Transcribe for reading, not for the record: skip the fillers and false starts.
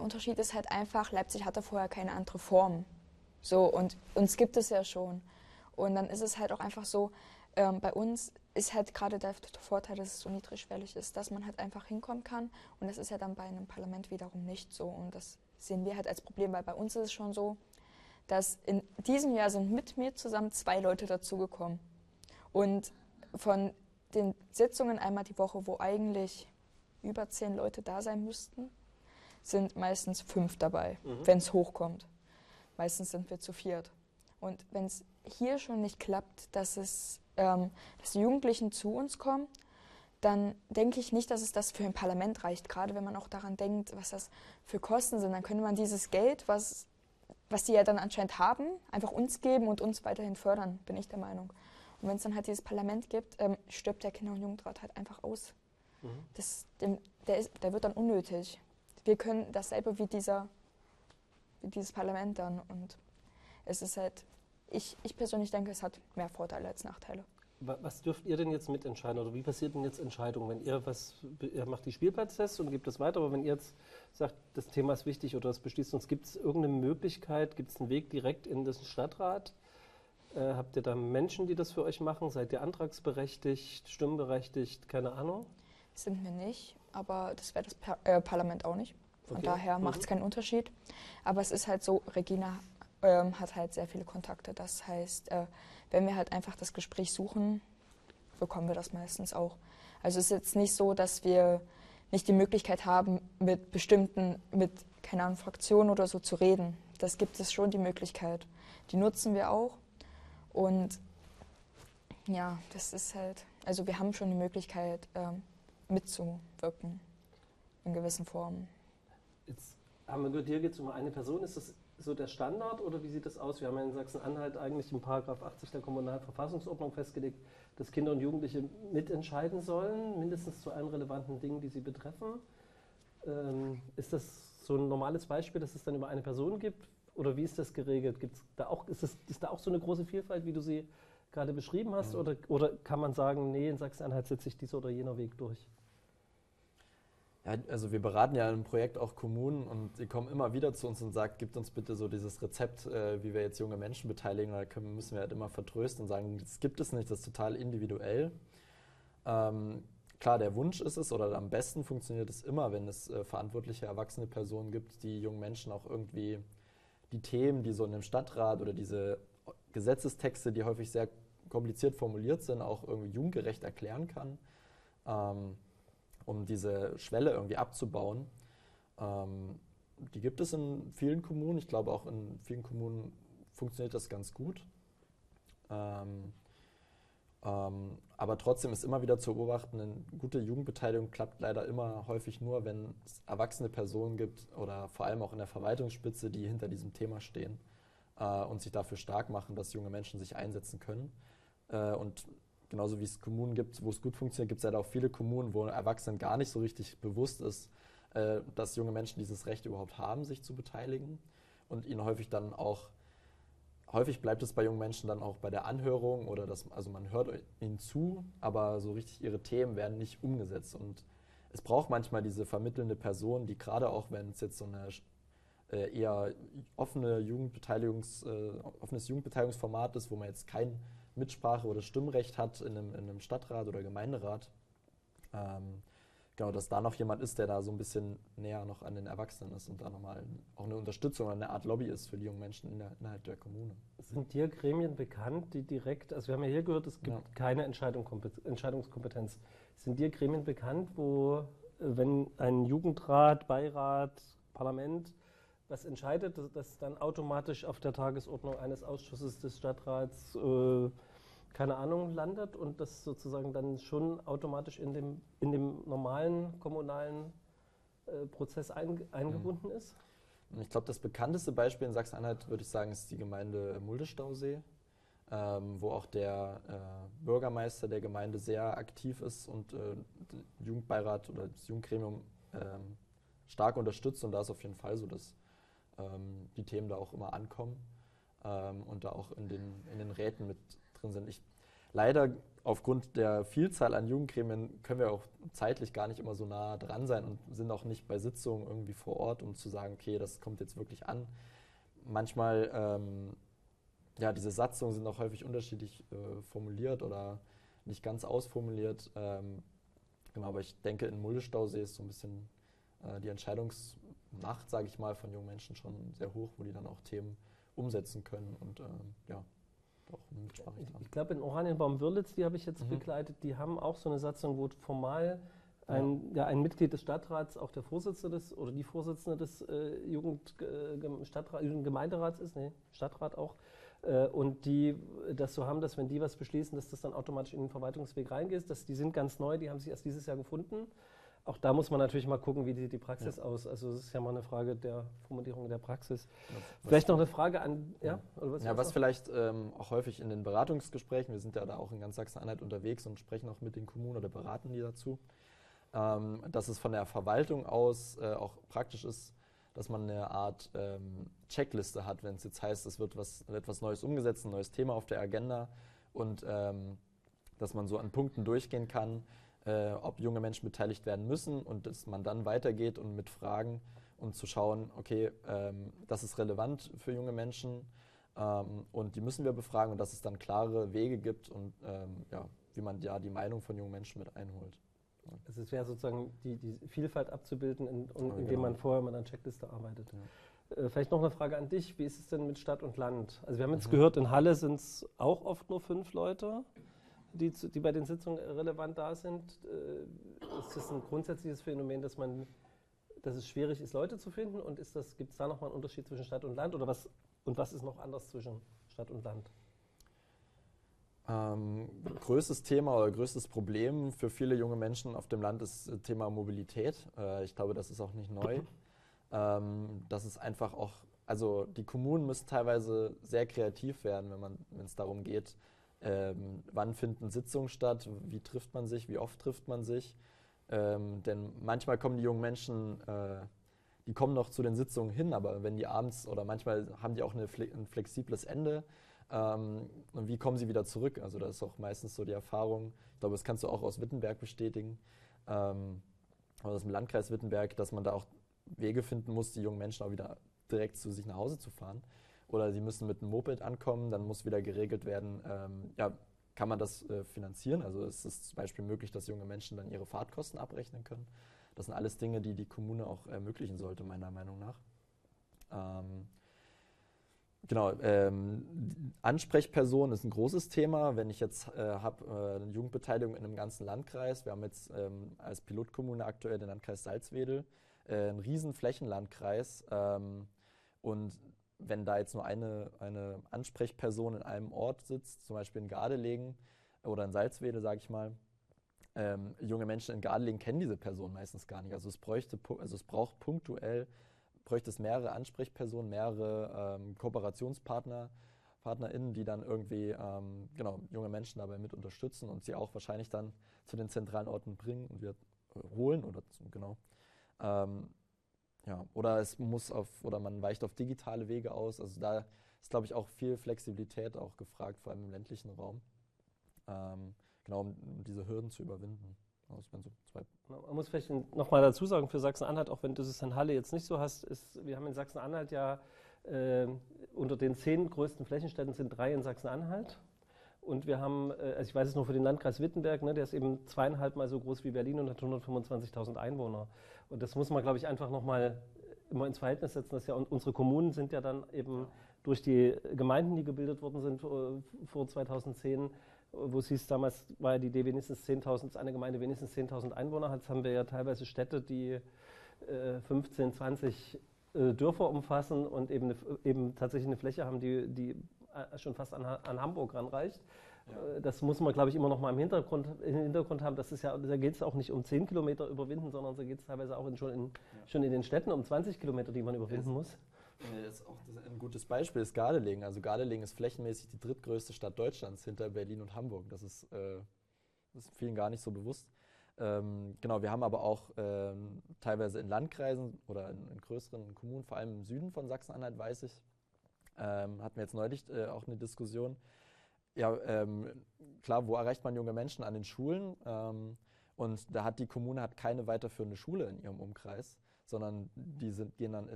Unterschied ist halt einfach, Leipzig hatte vorher keine andere Form. So, und uns gibt es ja schon. Und dann ist es halt auch einfach so, bei uns ist halt gerade der Vorteil, dass es so niedrigschwellig ist, dass man halt einfach hinkommen kann. Und das ist ja dann bei einem Parlament wiederum nicht so. Und das sehen wir halt als Problem, weil bei uns ist es schon so, dass in diesem Jahr sind mit mir zusammen 2 Leute dazugekommen. Und von den Sitzungen einmal die Woche, wo eigentlich über 10 Leute da sein müssten, sind meistens 5 dabei, wenn es hochkommt. Meistens sind wir zu 4. Und wenn es hier schon nicht klappt, dass die Jugendlichen zu uns kommen, dann denke ich nicht, dass es das für ein Parlament reicht. Gerade wenn man auch daran denkt, was das für Kosten sind, dann könnte man dieses Geld, was die ja dann anscheinend haben, einfach uns geben und uns weiterhin fördern, bin ich der Meinung. Und wenn es dann halt dieses Parlament gibt, stirbt der Kinder- und Jugendrat halt einfach aus. Der wird dann unnötig. Wir können dasselbe wie dieses Parlament dann. Und es ist halt, ich persönlich denke, es hat mehr Vorteile als Nachteile. Was dürft ihr denn jetzt mitentscheiden oder wie passiert denn jetzt Entscheidung, wenn ihr macht die Spielplatztests und gebt es weiter, aber wenn ihr jetzt sagt, das Thema ist wichtig oder das beschließt uns, gibt es irgendeine Möglichkeit, gibt es einen Weg direkt in den Stadtrat? Habt ihr da Menschen, die das für euch machen? Seid ihr antragsberechtigt, stimmberechtigt, keine Ahnung? Sind wir nicht, aber das wäre das Parlament auch nicht. Von daher macht es keinen Unterschied. Aber es ist halt so, Regina hat halt sehr viele Kontakte. Das heißt, wenn wir halt einfach das Gespräch suchen, bekommen wir das meistens auch. Also es ist jetzt nicht so, dass wir nicht die Möglichkeit haben, mit keine Ahnung, Fraktionen oder so zu reden. Das gibt es schon, die Möglichkeit. Die nutzen wir auch. Und ja, das ist halt, also wir haben schon die Möglichkeit, mitzuwirken in gewissen Formen. Jetzt haben wir gehört, hier geht es um eine Person. Ist das so der Standard oder wie sieht das aus? Wir haben ja in Sachsen-Anhalt eigentlich in § 80 der Kommunalverfassungsordnung festgelegt, dass Kinder und Jugendliche mitentscheiden sollen, mindestens zu allen relevanten Dingen, die sie betreffen. Ist das so ein normales Beispiel, dass es dann über eine Person gibt? Oder wie ist das geregelt? Ist da auch so eine große Vielfalt, wie du sie gerade beschrieben hast? Oder kann man sagen, nee, in Sachsen-Anhalt setzt sich dieser oder jener Weg durch? Ja, also wir beraten ja im Projekt auch Kommunen und die kommen immer wieder zu uns und sagen, gibt uns bitte so dieses Rezept, wie wir jetzt junge Menschen beteiligen. Da müssen wir halt immer vertrösten und sagen, das gibt es nicht, das ist total individuell. Klar, der Wunsch ist es, oder am besten funktioniert es immer, wenn es verantwortliche erwachsene Personen gibt, die jungen Menschen auch irgendwie die Themen, die so in einem Stadtrat oder diese Gesetzestexte, die häufig sehr kompliziert formuliert sind, auch irgendwie jugendgerecht erklären kann. Um diese Schwelle irgendwie abzubauen. Die gibt es in vielen Kommunen. Ich glaube, auch in vielen Kommunen funktioniert das ganz gut. Aber trotzdem ist immer wieder zu beobachten, eine gute Jugendbeteiligung klappt leider immer häufig nur, wenn es erwachsene Personen gibt oder vor allem auch in der Verwaltungsspitze, die hinter diesem Thema stehen und sich dafür stark machen, dass junge Menschen sich einsetzen können. Und genauso wie es Kommunen gibt, wo es gut funktioniert, gibt es halt auch viele Kommunen, wo Erwachsenen gar nicht so richtig bewusst ist, dass junge Menschen dieses Recht überhaupt haben, sich zu beteiligen. Und ihnen häufig bleibt es bei jungen Menschen dann auch bei der Anhörung oder also man hört ihnen zu, aber so richtig ihre Themen werden nicht umgesetzt. Und es braucht manchmal diese vermittelnde Person, die gerade auch, wenn es jetzt so eine eher offenes Jugendbeteiligungsformat ist, wo man jetzt kein Mitsprache oder Stimmrecht hat in einem Stadtrat oder Gemeinderat. Genau, dass da noch jemand ist, der da so ein bisschen näher noch an den Erwachsenen ist und da nochmal auch eine Unterstützung oder eine Art Lobby ist für die jungen Menschen innerhalb der Kommune. Sind dir Gremien bekannt, die direkt, also wir haben ja hier gehört, es gibt keine Entscheidungskompetenz. Sind dir Gremien bekannt, wo, wenn ein Jugendrat, Beirat, Parlament was entscheidet, dass dann automatisch auf der Tagesordnung eines Ausschusses des Stadtrats keine Ahnung landet und das sozusagen dann schon automatisch in dem normalen kommunalen Prozess eingebunden ist? Ich glaube, das bekannteste Beispiel in Sachsen-Anhalt, würde ich sagen, ist die Gemeinde Mulde-Stausee, wo auch der Bürgermeister der Gemeinde sehr aktiv ist und der Jugendbeirat oder das Jugendgremium stark unterstützt. Und da ist auf jeden Fall so, dass die Themen da auch immer ankommen und da auch in den Räten mit drin sind. leider aufgrund der Vielzahl an Jugendgremien können wir auch zeitlich gar nicht immer so nah dran sein und sind auch nicht bei Sitzungen irgendwie vor Ort, um zu sagen, okay, das kommt jetzt wirklich an. Manchmal, ja, diese Satzungen sind auch häufig unterschiedlich formuliert oder nicht ganz ausformuliert. Genau, aber ich denke, in Mulde-Stausee ist so ein bisschen die Entscheidungsmacht, sage ich mal, von jungen Menschen schon sehr hoch, wo die dann auch Themen umsetzen können und ja, auch ein Mitspracherecht haben. Ich glaube, in Oranienbaum-Wörlitz, die habe ich jetzt begleitet, die haben auch so eine Satzung, wo formal ein Mitglied des Stadtrats auch der Vorsitzende des oder die Vorsitzende des Jugendgemeinderats ist, Stadtrat auch, und die das so haben, dass wenn die was beschließen, dass das dann automatisch in den Verwaltungsweg reingeht. Die sind ganz neu, die haben sich erst dieses Jahr gefunden. Auch da muss man natürlich mal gucken, wie sieht die Praxis aus. Also es ist ja mal eine Frage der Formulierung der Praxis. Vielleicht noch eine Frage an, was vielleicht auch häufig in den Beratungsgesprächen, wir sind ja da auch in ganz Sachsen-Anhalt unterwegs und sprechen auch mit den Kommunen oder beraten die dazu, dass es von der Verwaltung aus auch praktisch ist, dass man eine Art Checkliste hat, wenn es jetzt heißt, es wird etwas Neues umgesetzt, ein neues Thema auf der Agenda und dass man so an Punkten durchgehen kann, ob junge Menschen beteiligt werden müssen und dass man dann weitergeht und mit Fragen, um zu schauen, okay, das ist relevant für junge Menschen und die müssen wir befragen und dass es dann klare Wege gibt und wie man ja die Meinung von jungen Menschen mit einholt. Also es wäre sozusagen die Vielfalt abzubilden, indem man vorher mit einer Checkliste arbeitet. Ja. Vielleicht noch eine Frage an dich, wie ist es denn mit Stadt und Land? Also wir haben jetzt gehört, in Halle sind es auch oft nur 5 Leute. Die bei den Sitzungen relevant da sind. Ist das ein grundsätzliches Phänomen, dass es schwierig ist, Leute zu finden? Und gibt es da nochmal einen Unterschied zwischen Stadt und Land? Oder was ist noch anders zwischen Stadt und Land? Größtes Thema oder größtes Problem für viele junge Menschen auf dem Land ist das Thema Mobilität. Ich glaube, das ist auch nicht neu. Das ist einfach auch, also die Kommunen müssen teilweise sehr kreativ werden, wenn es darum geht, wann finden Sitzungen statt, wie trifft man sich, wie oft trifft man sich. Denn manchmal kommen die jungen Menschen, die kommen noch zu den Sitzungen hin, aber wenn die abends oder manchmal haben die auch ein flexibles Ende. Und wie kommen sie wieder zurück? Also das ist auch meistens so die Erfahrung, ich glaube, das kannst du auch aus Wittenberg bestätigen, aus dem Landkreis Wittenberg, dass man da auch Wege finden muss, die jungen Menschen auch wieder direkt zu sich nach Hause zu fahren. Oder sie müssen mit einem Moped ankommen, dann muss wieder geregelt werden, kann man das finanzieren? Also ist es zum Beispiel möglich, dass junge Menschen dann ihre Fahrtkosten abrechnen können? Das sind alles Dinge, die die Kommune auch ermöglichen sollte, meiner Meinung nach. Genau, Ansprechperson ist ein großes Thema. Wenn ich jetzt habe eine Jugendbeteiligung in einem ganzen Landkreis, wir haben jetzt als Pilotkommune aktuell den Landkreis Salzwedel, einen riesen Flächenlandkreis und wenn da jetzt nur eine Ansprechperson in einem Ort sitzt, zum Beispiel in Gardelegen oder in Salzwedel, sage ich mal, junge Menschen in Gardelegen kennen diese Person meistens gar nicht. Also es braucht punktuell, bräuchte es mehrere Ansprechpersonen, mehrere KooperationspartnerInnen, die dann irgendwie junge Menschen dabei mit unterstützen und sie auch wahrscheinlich dann zu den zentralen Orten bringen und wir holen oder man weicht auf digitale Wege aus. Also da ist, glaube ich, auch viel Flexibilität auch gefragt, vor allem im ländlichen Raum, um diese Hürden zu überwinden. Das wären so 2. Man muss vielleicht nochmal dazu sagen, für Sachsen-Anhalt, auch wenn du es in Halle jetzt nicht so hast, wir haben in Sachsen-Anhalt ja unter den 10 größten Flächenstädten sind 3 in Sachsen-Anhalt. Und wir haben, also ich weiß es nur für den Landkreis Wittenberg, der ist eben 2,5 Mal so groß wie Berlin und hat 125.000 Einwohner. Und das muss man, glaube ich, einfach nochmal immer ins Verhältnis setzen. Und unsere Kommunen sind ja dann eben durch die Gemeinden, die gebildet worden sind vor 2010, wo es hieß, damals war ja die Idee wenigstens 10.000, dass eine Gemeinde wenigstens 10.000 Einwohner hat. Jetzt haben wir ja teilweise Städte, die 15, 20 Dörfer umfassen und eben tatsächlich eine Fläche haben, die schon fast an Hamburg ranreicht. Ja. Das muss man, glaube ich, immer noch mal im Hintergrund haben. Da geht es auch nicht um 10 Kilometer überwinden, sondern da geht es teilweise auch schon in den Städten um 20 Kilometer, die man überwinden muss. Das ist auch ein gutes Beispiel ist Gardelegen. Also Gardelegen ist flächenmäßig die drittgrößte Stadt Deutschlands hinter Berlin und Hamburg. Das ist vielen gar nicht so bewusst. Wir haben aber auch teilweise in Landkreisen oder in größeren Kommunen, vor allem im Süden von Sachsen-Anhalt, weiß ich, hatten wir jetzt neulich auch eine Diskussion. Ja, klar, wo erreicht man junge Menschen? An den Schulen. Und da hat die Kommune keine weiterführende Schule in ihrem Umkreis, sondern gehen dann